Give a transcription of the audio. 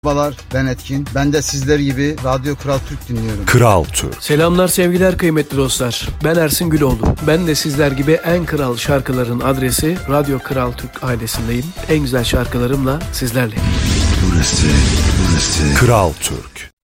Merhabalar, ben Etkin. Ben de sizler gibi Radyo Kral Türk dinliyorum. Kral Türk. Selamlar sevgiler kıymetli dostlar. Ben Ersin Güloğlu. Ben de sizler gibi en kral şarkıların adresi Radyo Kral Türk ailesindeyim. En güzel şarkılarımla sizlerleyim. Burası Kral Türk.